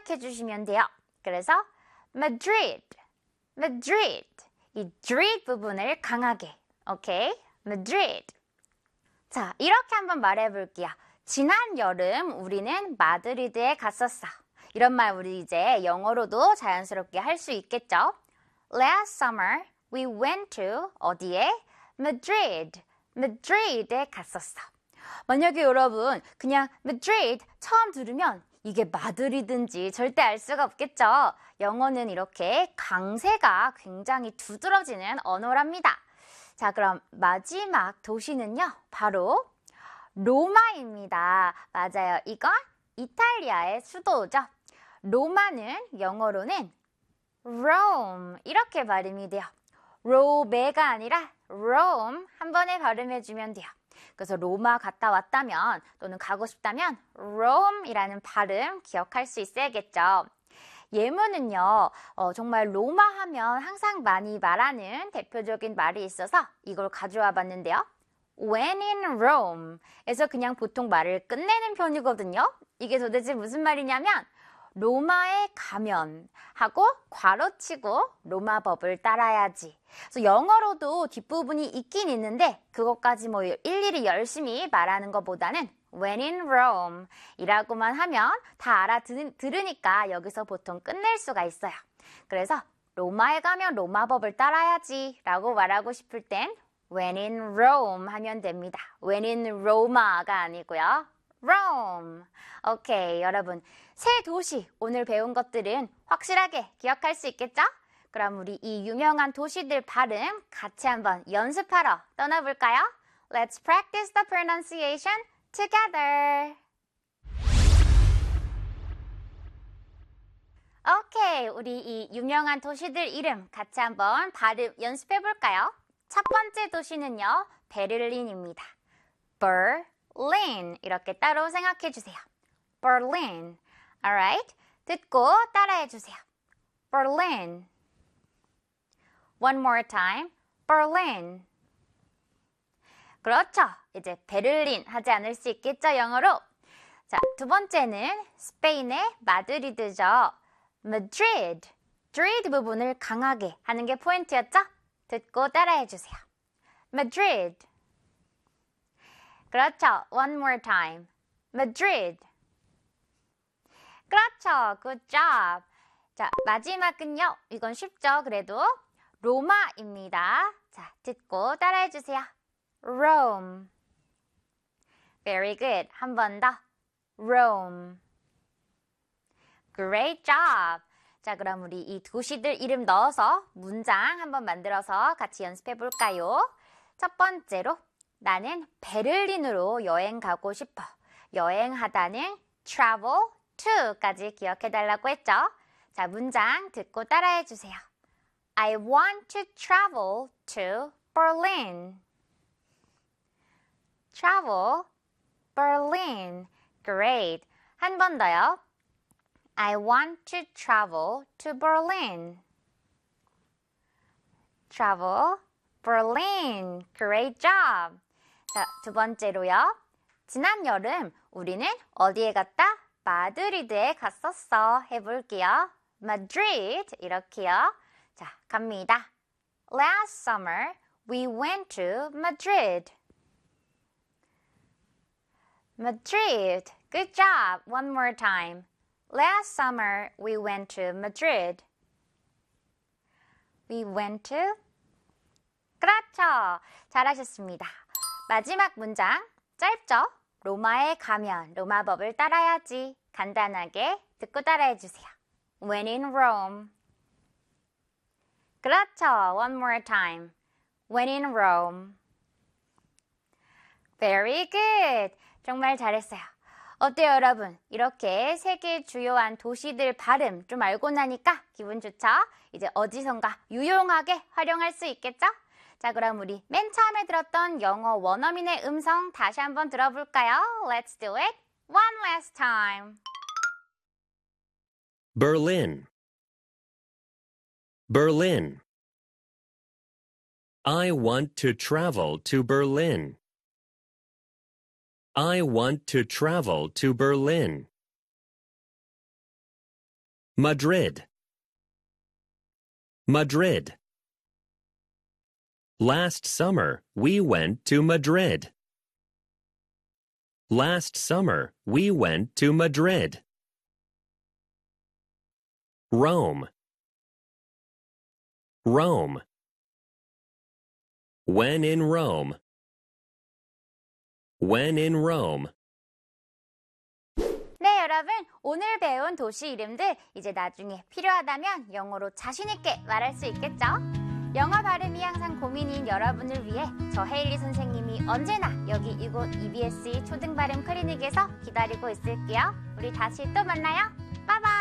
생략해 주시면 돼요. 그래서 Madrid, Madrid. 이 drid 부분을 강하게. 오케이? Madrid. 자, 이렇게 한번 말해볼게요. 지난 여름 우리는 마드리드에 갔었어. 이런 말 우리 이제 영어로도 자연스럽게 할 수 있겠죠? Last summer we went to 어디에? Madrid. Madrid에 갔었어. 만약에 여러분 그냥 Madrid 처음 들으면 이게 마드리드인지 절대 알 수가 없겠죠? 영어는 이렇게 강세가 굉장히 두드러지는 언어랍니다. 자, 그럼 마지막 도시는요, 바로 로마입니다. 맞아요. 이건 이탈리아의 수도죠. 로마는 영어로는 Rome 이렇게 발음이 돼요. 로메가 아니라 Rome 한 번에 발음해주면 돼요. 그래서 로마 갔다 왔다면 또는 가고 싶다면 Rome이라는 발음 기억할 수 있어야겠죠. 예문은요, 정말 로마 하면 항상 많이 말하는 대표적인 말이 있어서 이걸 가져와 봤는데요. When in Rome 에서 그냥 보통 말을 끝내는 편이거든요. 이게 도대체 무슨 말이냐면 로마에 가면 하고 괄호치고 로마 법을 따라야지. 그래서 영어로도 뒷부분이 있긴 있는데 그것까지 뭐 일일이 열심히 말하는 것보다는 When in Rome 이라고만 하면 다 알아들으니까 여기서 보통 끝낼 수가 있어요. 그래서 로마에 가면 로마 법을 따라야지 라고 말하고 싶을 땐 When in Rome 하면 됩니다. When in Roma가 아니고요. Rome. 오케이, 여러분. 세 도시 오늘 배운 것들은 확실하게 기억할 수 있겠죠? 그럼 우리 이 유명한 도시들 발음 같이 한번 연습하러 떠나볼까요? Let's practice the pronunciation together. 오케이, 우리 이 유명한 도시들 이름 같이 한번 발음 연습해볼까요? 첫 번째 도시는요, 베를린입니다. Berlin 이렇게 따로 생각해주세요. Berlin. Alright? 듣고 따라해주세요. Berlin. One more time. Berlin. 그렇죠. 이제 베를린 하지 않을 수 있겠죠, 영어로? 자, 두 번째는 스페인의 마드리드죠. Madrid. Madrid 부분을 강하게 하는 게 포인트였죠? 듣고 따라해주세요. Madrid. 그렇죠. One more time. Madrid. 그렇죠. Good job. 자, 마지막은요. 이건 쉽죠. 그래도 로마입니다. 자, 듣고 따라해주세요. Rome. Very good. 한 번 더. Rome. Great job. 자, 그럼 우리 이 도시들 이름 넣어서 문장 한번 만들어서 같이 연습해 볼까요? 첫 번째로 나는 베를린으로 여행 가고 싶어. 여행하다는 travel to까지 기억해 달라고 했죠? 자, 문장 듣고 따라해 주세요. I want to travel to Berlin. Travel, Berlin. Great. 한 번 더요. I want to travel to Berlin. Travel, Berlin. Great job. 자, 두 번째로요. 지난 여름 우리는 어디에 갔다? 마드리드에 갔었어. 해볼게요. Madrid 이렇게요. 자, 갑니다. Last summer we went to Madrid. Madrid. Good job. One more time. Last summer we went to Madrid. We went to. 그렇죠. 잘하셨습니다. 마지막 문장 짧죠? 로마에 가면 로마 법을 따라야지. 간단하게 듣고 따라해 주세요. When in Rome. 그렇죠. One more time. When in Rome. Very good. 정말 잘했어요. 어때요, 여러분? 이렇게 세계 주요한 도시들 발음 좀 알고 나니까 기분 좋죠? 이제 어디선가 유용하게 활용할 수 있겠죠? 자, 그럼 우리 맨 처음에 들었던 영어 원어민의 음성 다시 한번 들어볼까요? Let's do it one last time. Berlin. Berlin. I want to travel to Berlin. I want to travel to Berlin. Madrid. Madrid. Last summer, we went to Madrid. Last summer, we went to Madrid. Rome. Rome. When in Rome. When in Rome. 네, 여러분, 오늘 배운 도시 이름들 이제 나중에 필요하다면 영어로 자신 있게 말할 수 있겠죠? 영어 발음이 항상 고민인 여러분을 위해 저 헤일리 선생님이 언제나 여기 이곳 EBS 초등발음 클리닉에서 기다리고 있을게요. 우리 다시 또 만나요. 빠이바이.